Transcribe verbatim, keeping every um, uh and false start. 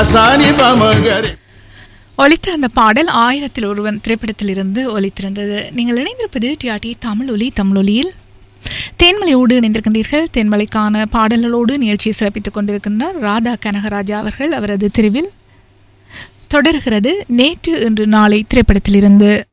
ஒலித்த அந்த பாடல் ஆயிரத்தில் ஒருவன் திரைப்படத்திலிருந்து ஒலித்திருந்தது. நீங்கள் இணைந்திருப்பது டிஆர்டி தமிழ் ஒலி தமிழொலியில் தேன்மலையோடு இணைந்திருக்கின்றீர்கள். தேன்மலைக்கான பாடல்களோடு நிகழ்ச்சியை சிறப்பித்துக் கொண்டிருக்கின்றார் ராதா கனகராஜா அவர்கள். அவரது தெரிவில் தொடர்கிறது நேற்று இன்று நாளை திரைப்படத்திலிருந்து.